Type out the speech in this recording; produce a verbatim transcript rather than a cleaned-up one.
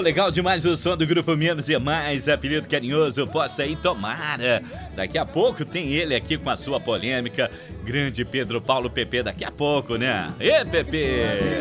legal demais o som do Grupo Menos e Mais, apelido carinhoso, posta aí, tomara. Daqui a pouco tem ele aqui com a sua polêmica. Grande Pedro Paulo P P, daqui a pouco, né? Ê, P P!